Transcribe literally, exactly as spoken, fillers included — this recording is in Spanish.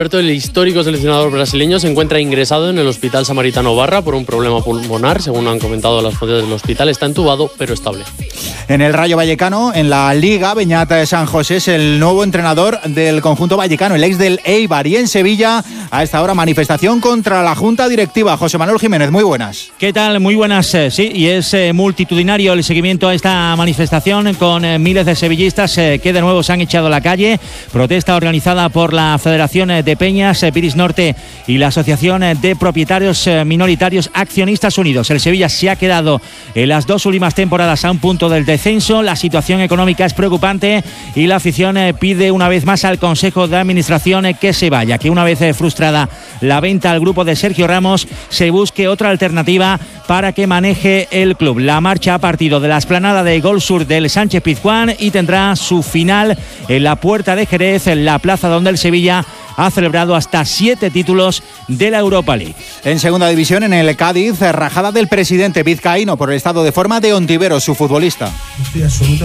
El histórico seleccionador brasileño se encuentra ingresado en el Hospital Samaritano Barra por un problema pulmonar. Según han comentado las fuentes del hospital, está entubado pero estable. En el Rayo Vallecano, en la Liga, Beñat San José es el nuevo entrenador del conjunto vallecano, el ex del Eibar. Y en Sevilla, a esta hora, manifestación contra la Junta Directiva. José Manuel Jiménez, muy buenas. ¿Qué tal? Muy buenas, eh, sí, y es eh, multitudinario el seguimiento a esta manifestación con eh, miles de sevillistas eh, que de nuevo se han echado a la calle. Protesta organizada por la Federación eh, de Peñas, eh, Piris Norte y la Asociación eh, de Propietarios eh, Minoritarios Accionistas Unidos. El Sevilla se ha quedado en las dos últimas temporadas a un punto del descenso. La situación económica es preocupante y la afición eh, pide una vez más al Consejo de Administración eh, que se vaya, que una vez eh, frustrada la venta al grupo de Sergio Ramos, se busque otra alternativa para que maneje el club. La marcha ha partido de la explanada de Gol Sur del Sánchez Pizjuán y tendrá su final en la Puerta de Jerez, en la plaza donde el Sevilla ha celebrado hasta siete títulos de la Europa League. En segunda división, en el Cádiz, rajada del presidente vizcaíno por el estado de forma de Ontiveros, su futbolista. Estoy absolutamente